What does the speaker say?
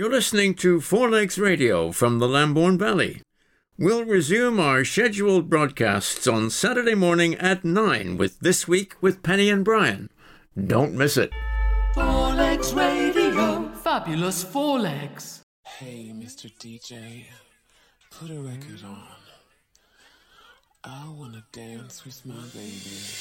You're listening to Four Legs Radio from the Lambourne Valley. We'll resume our scheduled broadcasts on Saturday morning at 9 with This Week with Penny and Brian. Don't miss it. Four Legs Radio. Fabulous Four Legs. Hey, Mr. DJ, put a record on. I wanna dance with my baby.